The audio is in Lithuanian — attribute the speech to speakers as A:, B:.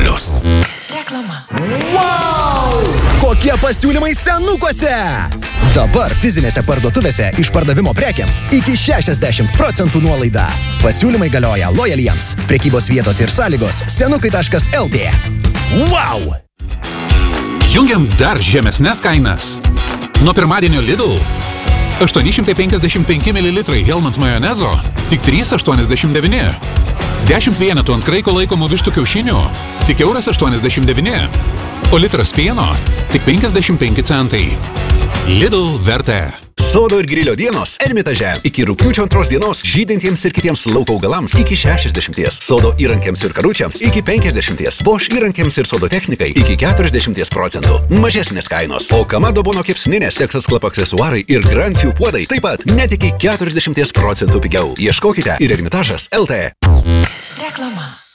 A: plius.
B: Reklama.
C: Wow! Kokie pasiūlymai senukuose? Dabar fizinėse parduotuvėse išpardavimo prekiams iki 60% nuolaida. Pasiūlymai galioja lojaliems. Prekybos vietos ir sąlygos senukai.lt. Wow!
A: Jungiam dar žemesnes kainas. Nuo pirmadienio Lidl 855 ml Hellmann's majonezo tik 3,89. 10 vienetų ant kraiko laikomų vištų kiaušinių tik 1,89 €. O litras pieno tik 55 centai. Lidl vertė.
D: Sodo ir grilio dienos Ermitaže. Iki rugpjūčio 2 dienos žydintiems ir kitiems lauko augalams iki 60. Sodo įrankiams ir karučiams iki 50. Bosch įrankiams ir sodo technikai iki 40%. Mažesnės kainos. O Kamado Bono kepsninės, Texas Club aksesuarai ir Grand View puodai taip pat net iki 40% pigiau. Ieškokite ir Ermitažas LT.
B: Reklama.